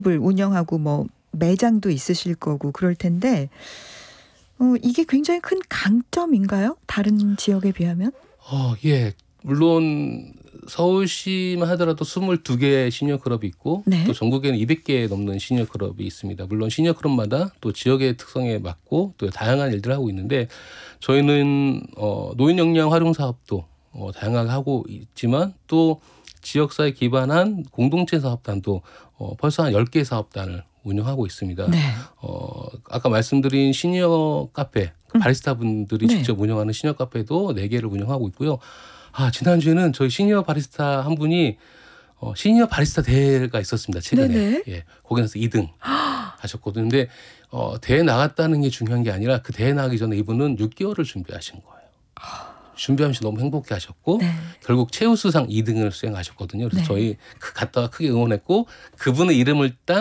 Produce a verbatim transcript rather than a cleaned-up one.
을 운영하고 뭐 매장도 있으실 거고 그럴 텐데 어 이게 굉장히 큰 강점인가요? 다른 지역에 비하면? 어 예. 물론 서울시만 하더라도 스물두 개의 시니어 클럽이 있고 네. 또 전국에는 이백 개 넘는 시니어 클럽이 있습니다. 물론 시니어 클럽마다 또 지역의 특성에 맞고 또 다양한 일들을 하고 있는데 저희는 어 노인 역량 활용 사업도 어 다양하게 하고 있지만 또 지역사회 기반한 공동체 사업단도 어 벌써 한 열 개 사업단을 운영하고 있습니다. 네. 어 아까 말씀드린 시니어 카페 음. 바리스타 분들이 네. 직접 운영하는 시니어 카페도 네 개를 운영하고 있고요. 아 지난주에는 저희 시니어 바리스타 한 분이 어 시니어 바리스타 대회가 있었습니다, 최근에. 네네. 예. 거기서 이 등 하셨거든요. 근데 어 대회 나갔다는 게 중요한 게 아니라 그 대회 나가기 전에 이분은 육 개월을 준비하신 거예요. 준비하면서 너무 행복해 하셨고 네. 결국 최우수상 이 등을 수행하셨거든요. 그래서 네. 저희 그 갔다가 크게 응원했고 그분의 이름을 딴